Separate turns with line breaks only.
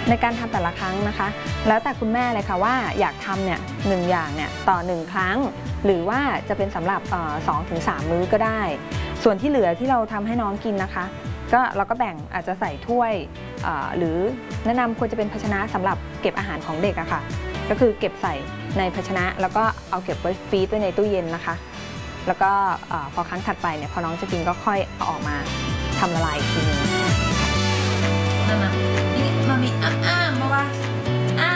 ในการทำแต่ละครั้งนะคะแล้วแต่คุณแม่เลยค่ะว่าอยากทำเนี่ย1 อย่างเนี่ยต่อ1 ครั้งหรือว่าจะเป็นสำหรับ2-3 มื้อก็ได้ส่วนที่เหลือที่เราทำให้น้องกินนะคะก็เราก็แบ่งอาจจะใส่ถ้วยหรือแนะนำควรจะเป็นภาชนะสำหรับเก็บอาหารของเด็กอะค่ะก็คือเก็บใส่ในภาชนะแล้วก็เอาเก็บไว้ฟรีซไว้ในตู้เย็นนะคะแล้วก็พอครั้งถัดไปเนี่ยพอน้องจะกินก็ค่อยเอาออกมาทำละลายอีกทีนึง
ママ、マミ、